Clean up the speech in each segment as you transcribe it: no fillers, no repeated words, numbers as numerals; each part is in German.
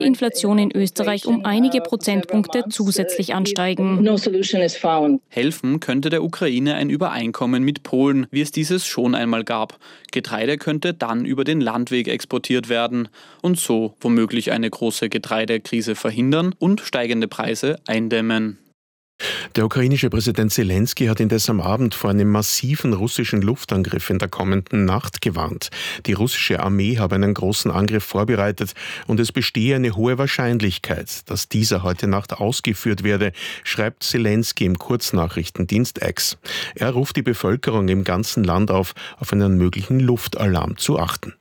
die Inflation in Österreich um einige Prozentpunkte zusätzlich ansteigen. Helfen könnte der Ukraine ein Übereinkommen mit Polen, wie es dieses schon einmal gab. Getreide könnte dann über den Landweg exportiert werden und so womöglich eine große Getreidekrise verhindern und steigende Preise eindämmen. Der ukrainische Präsident Selenskyj hat indes am Abend vor einem massiven russischen Luftangriff in der kommenden Nacht gewarnt. Die russische Armee habe einen großen Angriff vorbereitet und es bestehe eine hohe Wahrscheinlichkeit, dass dieser heute Nacht ausgeführt werde, schreibt Selenskyj im Kurznachrichtendienst X. Er ruft die Bevölkerung im ganzen Land auf einen möglichen Luftalarm zu achten.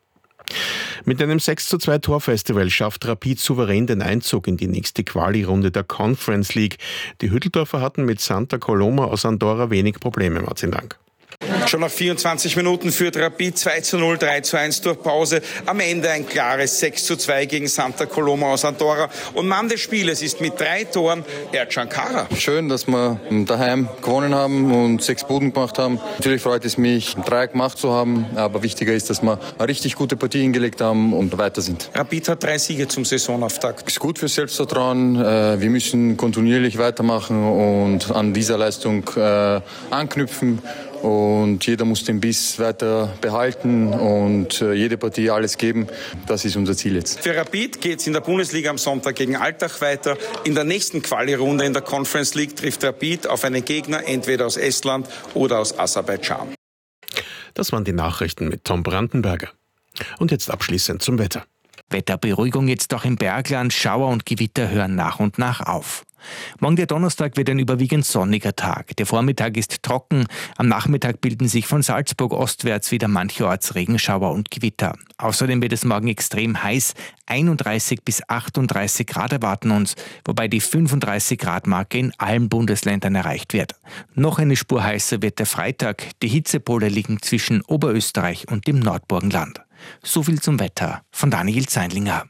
Mit einem 6:2 Torfestival schafft Rapid souverän den Einzug in die nächste Quali-Runde der Conference League. Die Hütteldorfer hatten mit Santa Coloma aus Andorra wenig Probleme, Martin Lang. Schon nach 24 Minuten führt Rapid 2:0, 3:1 durch Pause. Am Ende ein klares 6:2 gegen Santa Coloma aus Andorra. Und Mann des Spieles ist mit 3 Toren Ercan Kara. Schön, dass wir daheim gewonnen haben und 6 Buden gemacht haben. Natürlich freut es mich, 3 gemacht zu haben. Aber wichtiger ist, dass wir eine richtig gute Partie hingelegt haben und weiter sind. Rapid hat 3 Siege zum Saisonauftakt. Ist gut für Selbstvertrauen. Wir müssen kontinuierlich weitermachen und an dieser Leistung anknüpfen. Und jeder muss den Biss weiter behalten und jede Partie alles geben. Das ist unser Ziel jetzt. Für Rapid geht es in der Bundesliga am Sonntag gegen Altach weiter. In der nächsten Quali-Runde in der Conference League trifft Rapid auf einen Gegner entweder aus Estland oder aus Aserbaidschan. Das waren die Nachrichten mit Tom Brandenberger. Und jetzt abschließend zum Wetter. Wetterberuhigung jetzt auch im Bergland. Schauer und Gewitter hören nach und nach auf. Morgen der Donnerstag wird ein überwiegend sonniger Tag. Der Vormittag ist trocken. Am Nachmittag bilden sich von Salzburg ostwärts wieder mancherorts Regenschauer und Gewitter. Außerdem wird es morgen extrem heiß. 31 bis 38 Grad erwarten uns, wobei die 35 Grad Marke in allen Bundesländern erreicht wird. Noch eine Spur heißer wird der Freitag. Die Hitzepole liegen zwischen Oberösterreich und dem Nordburgenland. So viel zum Wetter von Daniel Zeinlinger.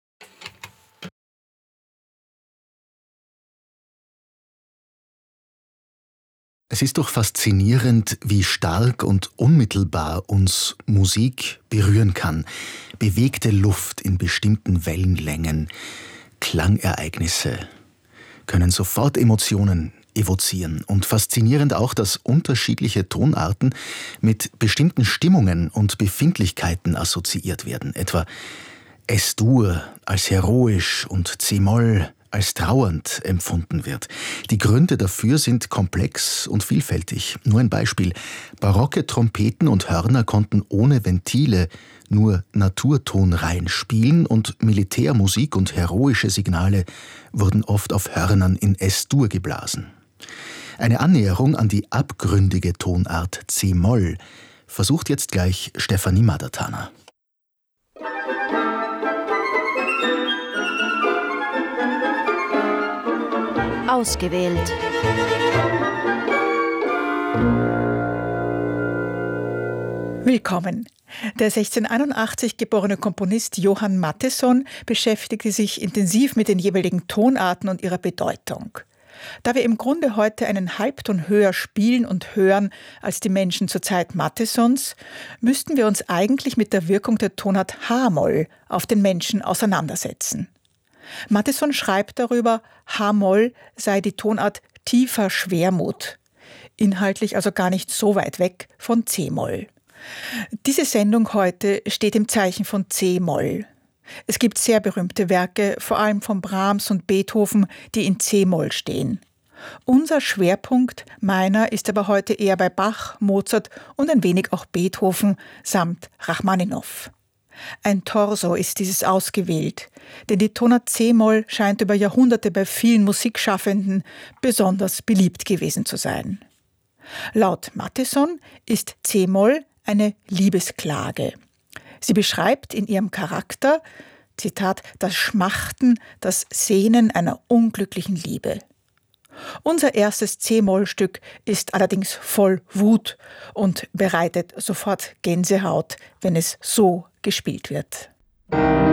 Es ist doch faszinierend, wie stark und unmittelbar uns Musik berühren kann. Bewegte Luft in bestimmten Wellenlängen, Klangereignisse können sofort Emotionen evozieren. Und faszinierend auch, dass unterschiedliche Tonarten mit bestimmten Stimmungen und Befindlichkeiten assoziiert werden. Etwa S-Dur als heroisch und C-Moll als trauernd empfunden wird. Die Gründe dafür sind komplex und vielfältig. Nur ein Beispiel. Barocke Trompeten und Hörner konnten ohne Ventile nur Naturtonreihen spielen und Militärmusik und heroische Signale wurden oft auf Hörnern in S-Dur geblasen. Eine Annäherung an die abgründige Tonart C-Moll versucht jetzt gleich Stefanie Madertaner. Ausgewählt. Willkommen. Der 1681 geborene Komponist Johann Mattheson beschäftigte sich intensiv mit den jeweiligen Tonarten und ihrer Bedeutung. Da wir im Grunde heute einen Halbton höher spielen und hören als die Menschen zur Zeit Matthesons, müssten wir uns eigentlich mit der Wirkung der Tonart H-Moll auf den Menschen auseinandersetzen. Mattheson schreibt darüber, H-Moll sei die Tonart tiefer Schwermut, inhaltlich also gar nicht so weit weg von C-Moll. Diese Sendung heute steht im Zeichen von C-Moll. Es gibt sehr berühmte Werke, vor allem von Brahms und Beethoven, die in C-Moll stehen. Unser Schwerpunkt, meiner, ist aber heute eher bei Bach, Mozart und ein wenig auch Beethoven samt Rachmaninow. Ein Torso ist dieses ausgewählt, denn die Tonart C-Moll scheint über Jahrhunderte bei vielen Musikschaffenden besonders beliebt gewesen zu sein. Laut Mattheson ist C-Moll eine Liebesklage. Sie beschreibt in ihrem Charakter, Zitat, das Schmachten, das Sehnen einer unglücklichen Liebe. Unser erstes C-Moll-Stück ist allerdings voll Wut und bereitet sofort Gänsehaut, wenn es so gespielt wird.